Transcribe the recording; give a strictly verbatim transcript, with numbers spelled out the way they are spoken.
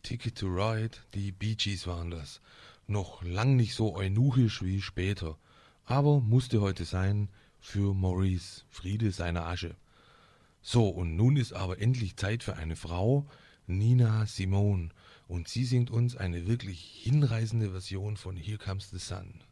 Ticket to Ride, die Bee Gees waren das. Noch lang nicht so eunuchisch wie später, aber musste heute sein für Maurice, Friede seiner Asche. So, und nun ist aber endlich Zeit für eine Frau, Nina Simone, und sie singt uns eine wirklich hinreißende Version von Here Comes the Sun.